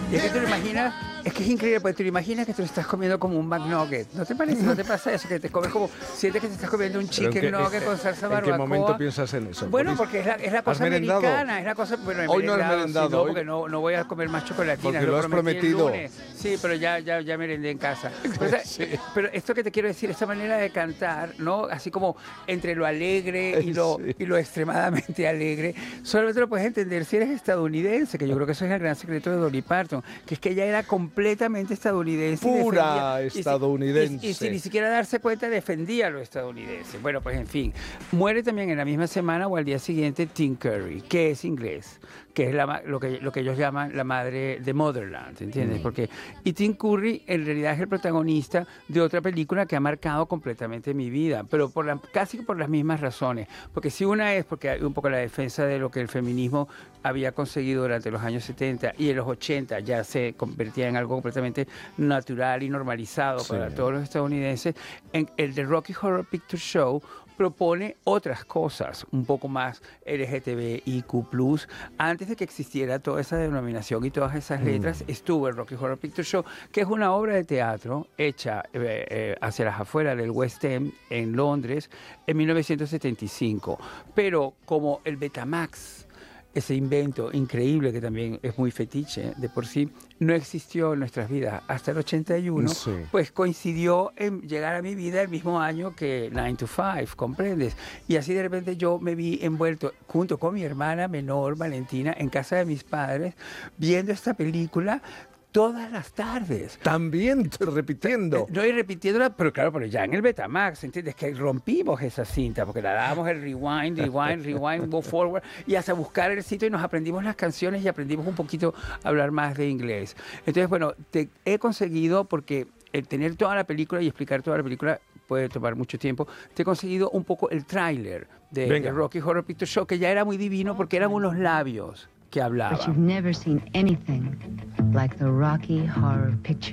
Y es que tú lo imaginas, es que es increíble, porque tú lo imaginas que tú estás comiendo como un McNugget. ¿No te parece? ¿No te pasa eso? Que te comes como, sientes que te estás comiendo un Pero chicken nugget con salsa ¿En barbacoa. qué momento piensas en eso? Bueno, porque es la cosa merendado? americana, es la cosa... Bueno, he Hoy no has merendado, sí, no, hoy- porque no voy a comer más chocolatina. Porque lo has prometí el prometido. lunes. Sí, pero ya merendé en casa. O sea, Sí. Pero esto que te quiero decir, esta manera de cantar, ¿no? Así como entre lo alegre Sí. y lo extremadamente alegre, solamente lo puedes entender si eres estadounidense, que yo creo que eso es el gran secreto de Dolly Parton, que es que ella era completamente estadounidense. Pura y estadounidense. Y sin ni siquiera darse cuenta defendía a los estadounidenses. Bueno, pues en fin. Muere también en la misma semana o al día siguiente Tim Curry, que es inglés, que es lo que ellos llaman la madre de Motherland, ¿entiendes? Porque, y Tim Curry en realidad es el protagonista de otra película que ha marcado completamente mi vida, pero casi por las mismas razones. Porque si una es porque hay un poco la defensa de lo que el feminismo había conseguido durante los años 70 y en los 80 ya se convertía en algo completamente natural y normalizado para todos los estadounidenses, el de Rocky Horror Picture Show propone otras cosas, un poco más LGTBIQ+. Antes de que existiera toda esa denominación y todas esas letras, estuvo el Rocky Horror Picture Show, que es una obra de teatro hecha hacia las afueras del West End en Londres en 1975. Pero como el Betamax, ese invento increíble que también es muy fetiche de por sí, no existió en nuestras vidas hasta el 81, pues coincidió en llegar a mi vida el mismo año que 9 to 5, ¿comprendes? Y así de repente yo me vi envuelto junto con mi hermana menor, Valentina, en casa de mis padres, viendo esta película todas las tardes. También repitiendo. No, y repitiéndola, pero claro, pero ya en el Betamax, ¿entiendes? Que rompimos esa cinta, porque la dábamos el rewind, go forward, y hasta buscar el sitio y nos aprendimos las canciones y aprendimos un poquito a hablar más de inglés. Entonces, bueno, he conseguido, porque el tener toda la película y explicar toda la película puede tomar mucho tiempo, te he conseguido un poco el tráiler de Rocky Horror Picture Show, que ya era muy divino porque eran unos labios que hablaban. But you've never seen anything like the Rocky Horror Picture